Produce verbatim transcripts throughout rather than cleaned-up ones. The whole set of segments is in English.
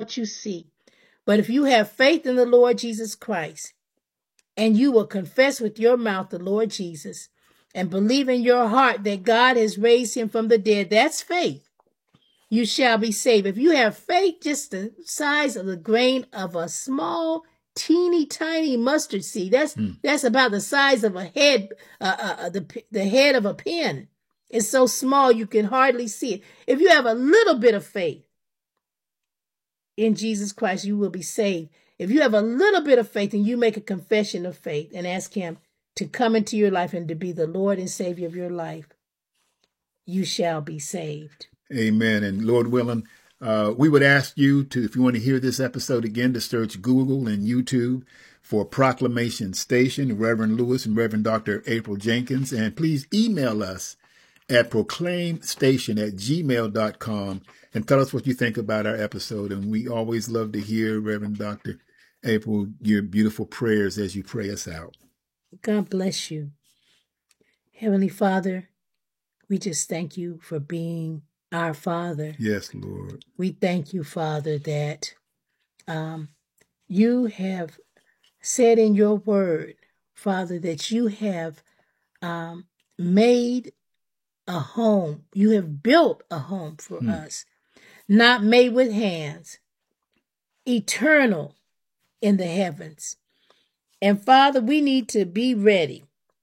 what you see. But if you have faith in the Lord Jesus Christ, and you will confess with your mouth the Lord Jesus, and believe in your heart that God has raised him from the dead, that's faith, you shall be saved. If you have faith just the size of the grain of a small, teeny tiny mustard seed, that's mm. that's about the size of a head, uh, uh, the the head of a pin. It's so small you can hardly see it. If you have a little bit of faith in Jesus Christ, you will be saved. If you have a little bit of faith and you make a confession of faith and ask him to come into your life and to be the Lord and Savior of your life, you shall be saved. Amen. And Lord willing, uh, we would ask you to, if you want to hear this episode again, to search Google and YouTube for Proclamation Station, Reverend Lewis and Reverend Doctor April Jenkins. And please email us at proclaimstation at gmail dot com and tell us what you think about our episode. And we always love to hear, Reverend Doctor April, your beautiful prayers as you pray us out. God bless you. Heavenly Father, we just thank you for being our Father. Yes, Lord. We thank you, Father, that um, you have said in your word, Father, that you have um, made a home. You have built a home for hmm. us, not made with hands, eternal in the heavens. And Father, we need to be ready,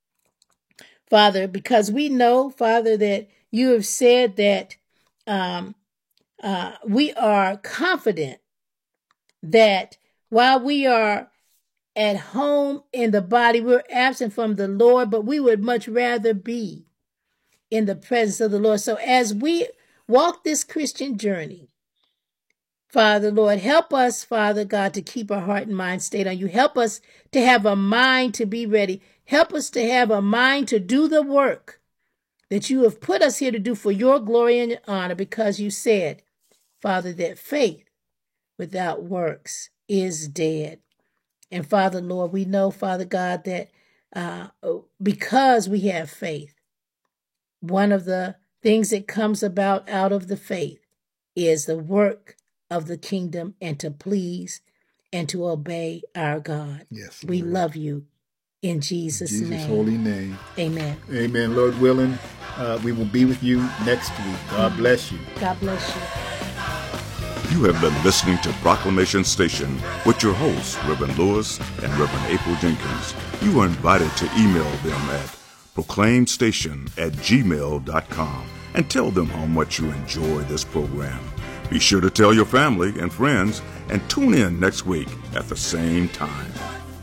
Father, because we know, Father, that you have said that um, uh, we are confident that while we are at home in the body, we're absent from the Lord, but we would much rather be in the presence of the Lord. So as we walk this Christian journey, Father, Lord, help us, Father God, to keep our heart and mind stayed on you. Help us to have a mind to be ready. Help us to have a mind to do the work that you have put us here to do for your glory and honor, because you said, Father, that faith without works is dead. And Father, Lord, we know, Father God, that uh, because we have faith, one of the things that comes about out of the faith is the work of the kingdom and to please and to obey our God. Yes, we love you in Jesus' in Jesus' name. holy name. Amen. Amen. Lord willing, uh, we will be with you next week. God bless you. God bless you. You have been listening to Proclamation Station with your hosts, Reverend Lewis and Reverend April Jenkins. You are invited to email them at proclaimstation at gmail dot com and tell them how much you enjoy this program. Be sure to tell your family and friends and tune in next week at the same time.